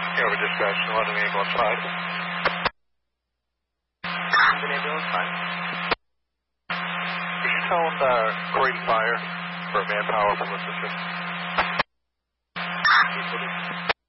Over dispatch, London Ambulance 5. London Ambulance 5. Could you tell them great fire for manpower from the system?